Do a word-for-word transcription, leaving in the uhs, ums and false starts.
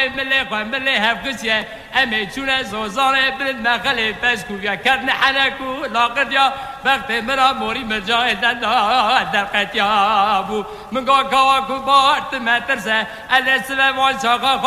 خواه ملی خواه ملی هفگسیه امی چونه زوزانه برد مخلی پسکو یا کرن حنکو لاغر یا وقت مرا موری مجاهدن در قتیابو من گا گاوا کو بارت مترسه علی سبب وان شاقا